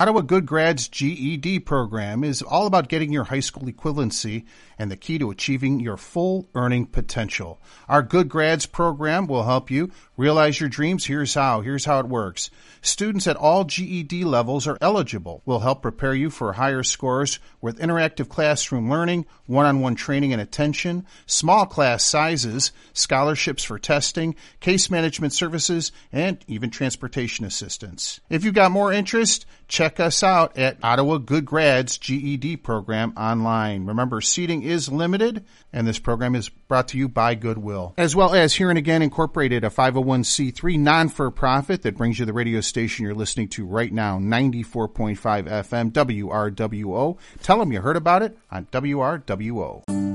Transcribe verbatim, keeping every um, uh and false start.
Ottawa Good Grad's G E D program is all about getting your high school equivalency and the key to achieving your full earning potential. Our Good Grads program will help you realize your dreams. Here's how. Here's how it works. Students at all G E D levels are eligible. We'll help prepare you for higher scores with interactive classroom learning, one-on-one training and attention, small class sizes, scholarships for testing, case management services, and even transportation assistance. If you've got more interest, check us out at Ottawa Good Grad's G E D program online. Remember, seating is limited, and this program is brought to you by Goodwill. As well as Here and Again Incorporated, a five oh one c three non-for-profit that brings you the radio station you're listening to right now, ninety-four point five F M, W R W O. Tell them you heard about it on W R W O.